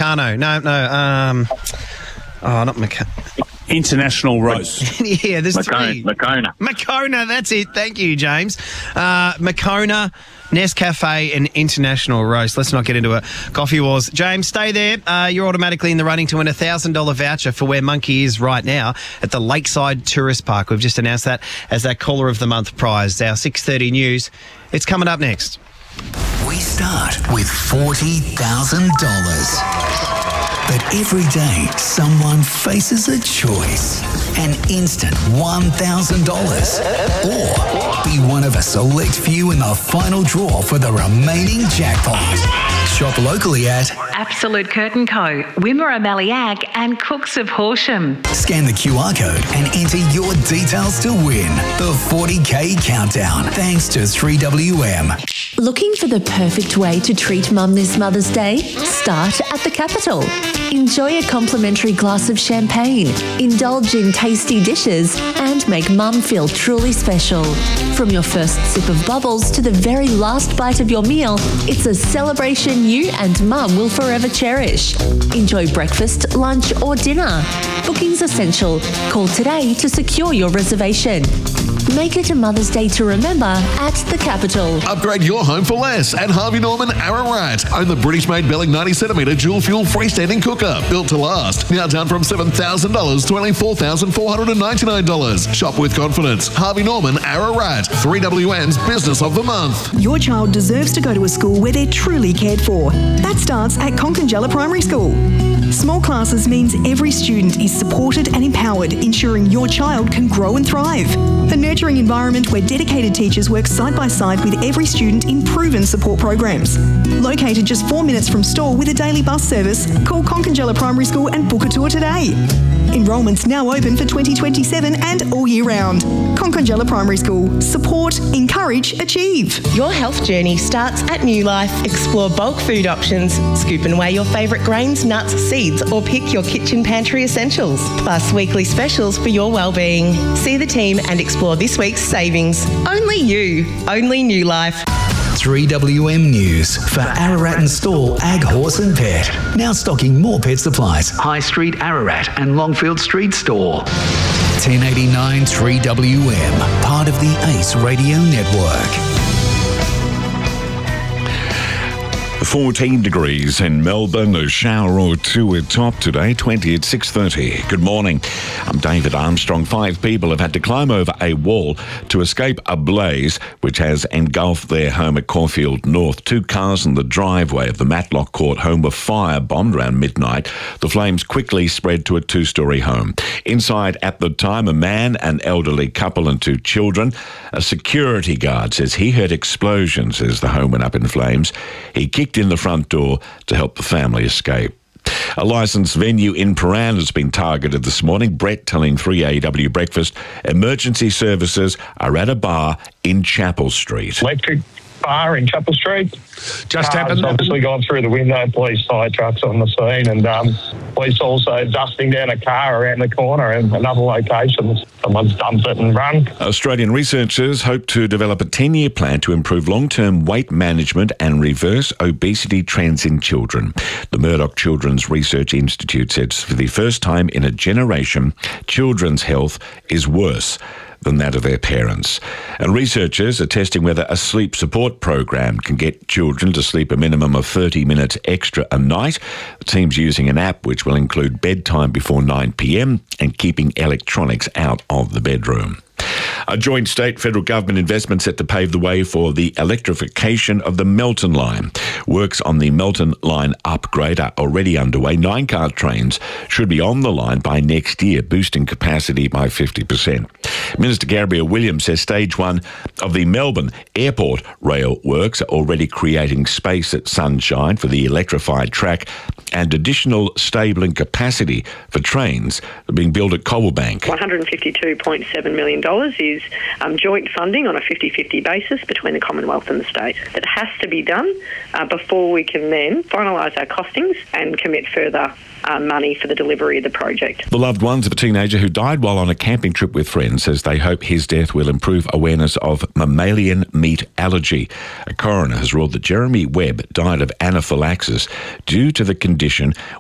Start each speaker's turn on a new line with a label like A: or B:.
A: Meccano. No. Not Meccano.
B: International roast.
A: Yeah, there's three.
C: Moccona,
A: that's it. Thank you, James. Moccona, Nescafe and International Roast. Let's not get into a coffee wars. James, stay there. You're automatically in the running to win a $1,000 voucher for where Monkey is right now at the Lakeside Tourist Park. We've just announced that as our Caller of the Month prize. Our 6:30 news. It's coming up next.
D: We start with $40,000. But every day, someone faces a choice. An instant $1,000. Or be one of a select few in the final draw for the remaining jackpot. Shop locally at
E: Absolute Curtain Co., Wimmera Valley Ag and Cooks of Horsham.
D: Scan the QR code and enter your details to win the 40K countdown. Thanks to 3WM.
F: Looking for the perfect way to treat Mum this Mother's Day? Start at the Capitol. Enjoy a complimentary glass of champagne, indulge in tasty dishes, and make Mum feel truly special. From your first sip of bubbles to the very last bite of your meal, it's a celebration you and Mum will forever cherish. Enjoy breakfast, lunch, or dinner. Booking's essential. Call today to secure your reservation. Make it a Mother's Day to remember at the Capitol.
G: Upgrade your home for less at Harvey Norman Ararat. Own the British-made Belling 90cm dual-fuel freestanding cooker. Built to last. Now down from $7,000 to only $4,499. Shop with confidence. Harvey Norman Ararat. 3WN's Business of the Month.
H: Your child deserves to go to a school where they're truly cared for. That starts at Conconjella Primary School. Small classes means every student is supported and empowered, ensuring your child can grow and thrive. A nurturing environment where dedicated teachers work side by side with every student in proven support programs. Located just 4 minutes from Store with a daily bus service, call Conconjella Primary School and book a tour today. Enrolment's now open for 2027 and all year round. Conconjella Primary School. Support, encourage, achieve.
I: Your health journey starts at New Life. Explore bulk food options, scoop and weigh your favourite grains, nuts, seeds, or pick your kitchen pantry essentials. Plus weekly specials for your well-being. See the team and explore this week's savings. Only you. Only New Life.
D: 3WM News for Ararat and Stall, Ag, Horse and Pet. Now stocking more pet supplies. High Street Ararat and Longfield Street Store. 1089 3WM, part of the ACE Radio Network.
J: 14 degrees in Melbourne, a shower or two at top today, 20 at 6:30. Good morning. I'm David Armstrong. 5 people have had to climb over a wall to escape a blaze which has engulfed their home at Caulfield North. 2 cars in the driveway of the Matlock Court home were firebombed around midnight. The flames quickly spread to a 2-storey home. Inside at the time, a man, an elderly couple and 2 children. A security guard says he heard explosions as the home went up in flames. He kicked in the front door to help the family escape. A licensed venue in Prahran has been targeted this morning. Brett telling 3AW Breakfast emergency services are at a bar in Chapel Street.
K: Electric bar in Chapel Street.
B: Just happened.
K: Obviously gone through the window. Police fire trucks on the scene, and police also dusting down a car around the corner in another location. Someone's dumped it and run.
J: Australian researchers hope to develop a 10-year plan to improve long-term weight management and reverse obesity trends in children. The Murdoch Children's Research Institute says for the first time in a generation, children's health is worse than that of their parents. And researchers are testing whether a sleep support program can get children to sleep a minimum of 30 minutes extra a night. The team's using an app which will include bedtime before 9 p.m. and keeping electronics out of the bedroom. A joint state-federal government investment set to pave the way for the electrification of the Melton Line. Works on the Melton Line upgrade are already underway. 9-car trains should be on the line by next year, boosting capacity by 50%. Minister Gabrielle Williams says stage 1 of the Melbourne Airport rail works are already creating space at Sunshine for the electrified track, and additional stabling capacity for trains are being built at Cobblebank.
L: $152.7 million is joint funding on a 50-50 basis between the Commonwealth and the state. That has to be done before we can then finalise our costings and commit further money for the delivery of the project.
J: The loved ones of a teenager who died while on a camping trip with friends says they hope his death will improve awareness of mammalian meat allergy. A coroner has ruled that Jeremy Webb died of anaphylaxis due to the condition